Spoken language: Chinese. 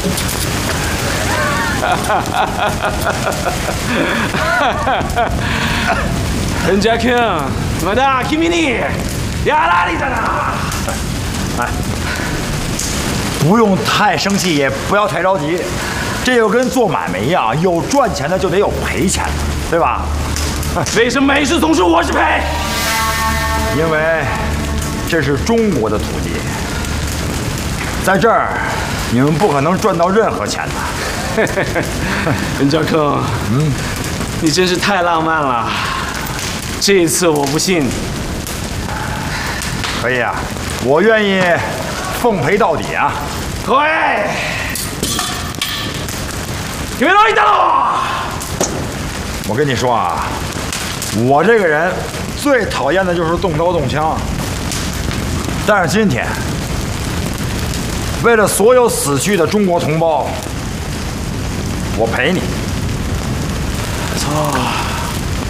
人家看，まだ君にやられたな。 哎，不用太生气，也不要太着急。这就跟做买卖一样，有赚钱的就得有赔钱的，对吧？ 为什么每次总是我是赔？ 因为这是中国的土地，在这儿你们不可能赚到任何钱的。 任家坑，你真是太浪漫了。这一次我不信。 可以啊，我愿意奉陪到底啊！ 可以。你们来一道。 我跟你说啊，我这个人最讨厌的就是动刀动枪。但是今天，为了所有死去的中国同胞，我陪你。 操！